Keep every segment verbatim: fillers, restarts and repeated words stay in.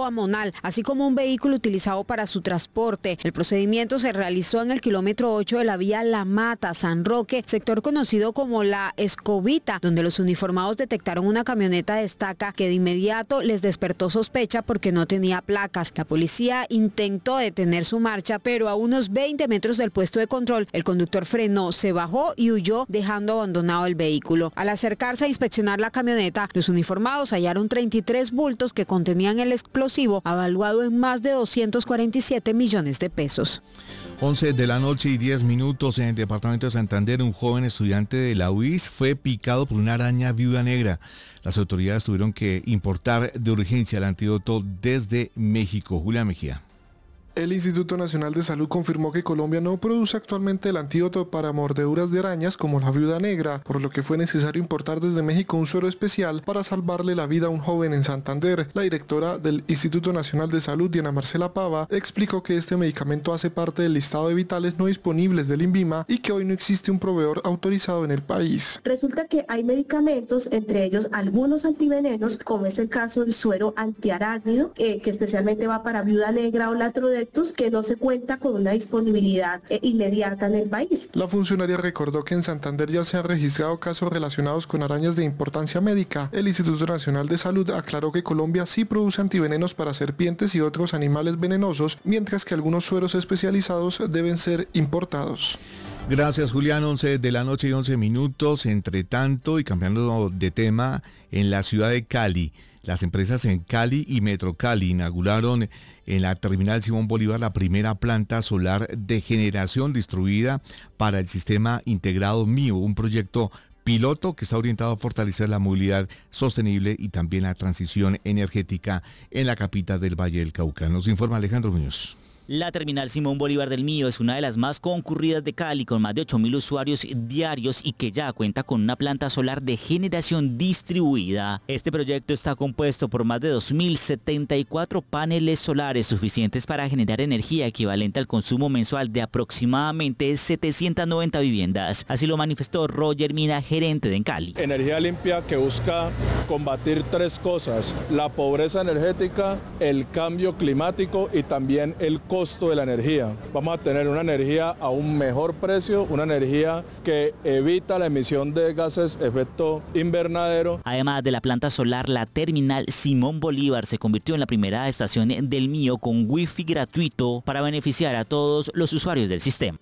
tipo Amonal, así como un vehículo utilizado para su transporte. El procedimiento se realizó en el kilómetro ocho de la vía La Mata, San Roque, sector conocido como La Escobita, donde los uniformados detectaron una camioneta de estaca que de inmediato les despertó sospecha porque no tenía placas. La policía intentó detener su marcha, pero a unos veinte metros del puesto de control, el conductor frenó, se bajó y huyó, dejando abandonado el vehículo. Al acercarse a inspeccionar la camioneta, los uniformados hallaron treinta y tres bultos que contenían el explosivo, evaluado en más de doscientos cuarenta y siete millones de pesos. once de la noche y diez minutos en el departamento de Santander, un joven estudiante de la U I S fue picado por una araña viuda negra. Las autoridades tuvieron que importar de urgencia el antídoto desde México. Julia Mejía. El Instituto Nacional de Salud confirmó que Colombia no produce actualmente el antídoto para mordeduras de arañas como la viuda negra, por lo que fue necesario importar desde México un suero especial para salvarle la vida a un joven en Santander. La directora del Instituto Nacional de Salud, Diana Marcela Pava, explicó que este medicamento hace parte del listado de vitales no disponibles del INVIMA y que hoy no existe un proveedor autorizado en el país. Resulta que hay medicamentos, entre ellos algunos antivenenos, como es el caso del suero antiarácnido, eh, que especialmente va para viuda negra o latrodectus, que no se cuenta con una disponibilidad eh, inmediata en el país. La funcionaria recordó que en Santander ya se han registrado casos relacionados con arañas de importancia médica. El Instituto Nacional de Salud aclaró que Colombia sí produce antivenenos para serpientes y otros animales venenosos, mientras que algunos sueros especializados deben ser importados. Gracias, Julián. once de la noche y once minutos. Entre tanto, y cambiando de tema, en la ciudad de Cali, las empresas en Cali y Metro Cali inauguraron en la terminal Simón Bolívar la primera planta solar de generación distribuida para el sistema integrado mío, un proyecto piloto que está orientado a fortalecer la movilidad sostenible y también la transición energética en la capital del Valle del Cauca. Nos informa Alejandro Muñoz. La terminal Simón Bolívar del Mío es una de las más concurridas de Cali, con más de ocho mil usuarios diarios y que ya cuenta con una planta solar de generación distribuida. Este proyecto está compuesto por más de dos mil setenta y cuatro paneles solares suficientes para generar energía equivalente al consumo mensual de aproximadamente setecientas noventa viviendas. Así lo manifestó Roger Mina, gerente de Encali. Energía limpia que busca combatir tres cosas: la pobreza energética, el cambio climático y también el costo de la energía. Vamos a tener una energía a un mejor precio, una energía que evita la emisión de gases efecto invernadero. Además de la planta solar, la terminal Simón Bolívar se convirtió en la primera estación del Mío con wifi gratuito para beneficiar a todos los usuarios del sistema.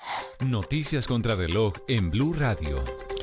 Noticias contra reloj en Blue Radio.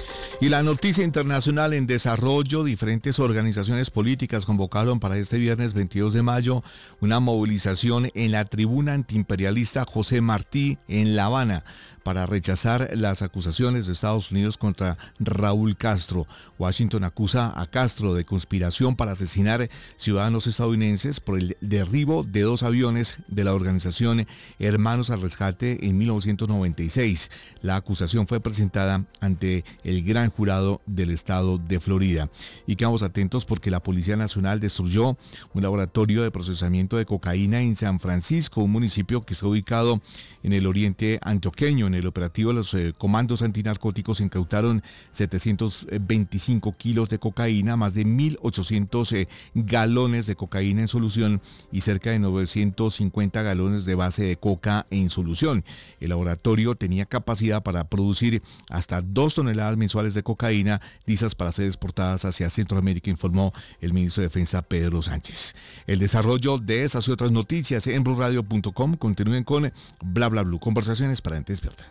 Y la noticia internacional en desarrollo: diferentes organizaciones políticas convocaron para este viernes veintidós de mayo una movilización en la tribuna antiimperialista José Martí en La Habana para rechazar las acusaciones de Estados Unidos contra Raúl Castro. Washington acusa a Castro de conspiración para asesinar ciudadanos estadounidenses por el derribo de dos aviones de la organización Hermanos al Rescate en mil novecientos noventa y seis. La acusación fue presentada ante el gran jurado del estado de Florida. Y quedamos atentos porque la Policía Nacional destruyó un laboratorio de procesamiento de cocaína en San Francisco, un municipio que está ubicado en el oriente antioqueño. En el operativo, los eh, comandos antinarcóticos incautaron setecientos veinticinco kilos de cocaína, más de mil ochocientos eh, galones de cocaína en solución y cerca de novecientos cincuenta galones de base de coca en solución. El laboratorio tenía capacidad para producir hasta dos toneladas mensuales de cocaína, listas para ser exportadas hacia Centroamérica, informó el ministro de Defensa Pedro Sánchez. El desarrollo de esas y otras noticias en blue radio punto com. Continúen con Bla Bla Blue, conversaciones para gente despierta.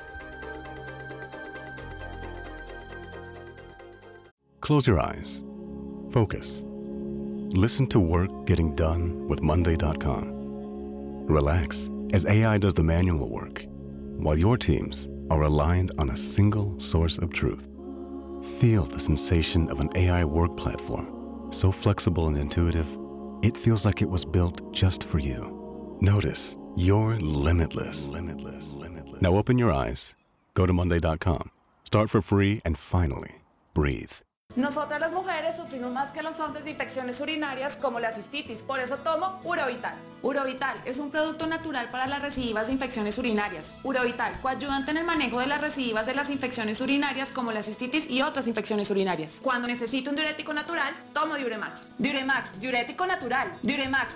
Close your eyes. Focus. Listen to work getting done with Monday dot com. Relax as A I does the manual work, while your teams are aligned on a single source of truth. Feel the sensation of an A I work platform, so flexible and intuitive, it feels like it was built just for you. Notice you're limitless. Limitless. Limitless. Now open your eyes, go to Monday dot com, start for free, and finally, breathe. Nosotras las mujeres sufrimos más que los hombres de infecciones urinarias como la cistitis, por eso tomo Urovital. Urovital es un producto natural para las recidivas de infecciones urinarias. Urovital, coayudante en el manejo de las recidivas de las infecciones urinarias como la cistitis y otras infecciones urinarias. Cuando necesito un diurético natural, tomo Diuremax. Diuremax, diurético natural. Diuremax